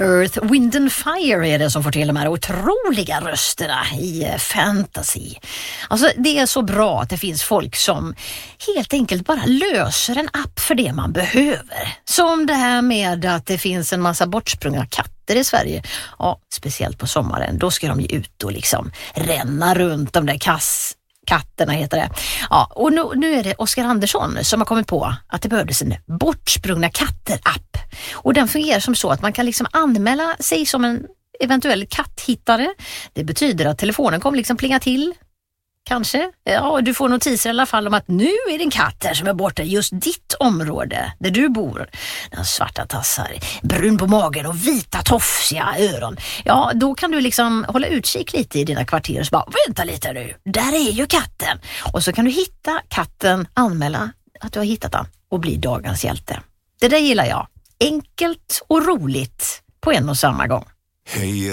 Earth, Wind and Fire är det som får till de här otroliga rösterna i fantasy. Alltså det är så bra att det finns folk som helt enkelt bara löser en app för det man behöver. Som det här med att det finns en massa bortsprungna katter i Sverige. Ja, speciellt på sommaren. Då ska de ju ut och liksom ränna runt de där katterna heter det. Ja, och nu är det Oskar Andersson som har kommit på att det behövdes en bortsprungna katter-app. Och den fungerar som så att man kan liksom anmäla sig som en eventuell katthittare. Det betyder att telefonen kommer liksom plinga till. Kanske. Ja, du får notiser i alla fall om att nu är det en katt där som är borta i just ditt område där du bor. Den har svarta tassar, brun på magen och vita tofsiga öron. Ja, då kan du liksom hålla utkik lite i dina kvarter och så bara, vänta lite nu, där är ju katten. Och så kan du hitta katten, anmäla att du har hittat den och bli dagens hjälte. Det där gillar jag. Enkelt och roligt på en och samma gång. Hej